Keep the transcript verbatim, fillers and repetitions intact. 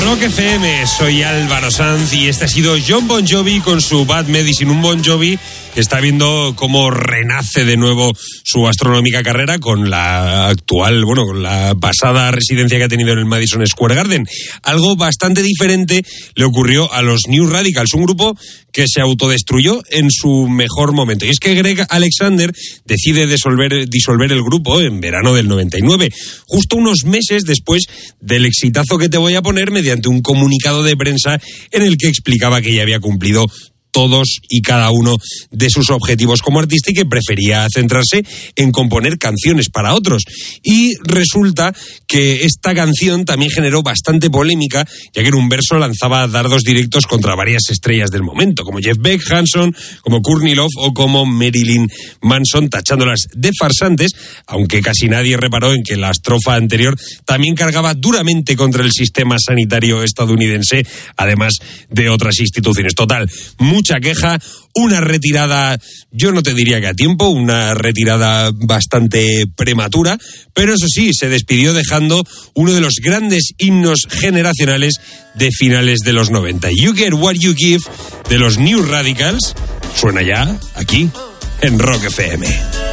Rock F M, soy Álvaro Sanz y este ha sido Jon Bon Jovi con su Bad Medicine, un Bon Jovi que está viendo cómo renace de nuevo su astronómica carrera con la actual, bueno, con la pasada residencia que ha tenido en el Madison Square Garden. Algo bastante diferente le ocurrió a los New Radicals, un grupo que se autodestruyó en su mejor momento. Y es que Greg Alexander decide disolver, disolver el grupo en verano del noventa y nueve, justo unos meses después del exitazo que te voy a poner, mediante un comunicado de prensa en el que explicaba que ya había cumplido todos y cada uno de sus objetivos como artista y que prefería centrarse en componer canciones para otros. Y resulta que esta canción también generó bastante polémica, ya que en un verso lanzaba dardos directos contra varias estrellas del momento, como Jeff Beck, Hanson, como Courtney Love o como Marilyn Manson, tachándolas de farsantes, aunque casi nadie reparó en que la estrofa anterior también cargaba duramente contra el sistema sanitario estadounidense, además de otras instituciones. Total, mucha queja, una retirada, yo no te diría que a tiempo, una retirada bastante prematura, pero eso sí, se despidió dejando uno de los grandes himnos generacionales de finales de los noventa. You Get What You Give, de los New Radicals, suena ya aquí en Rock F M.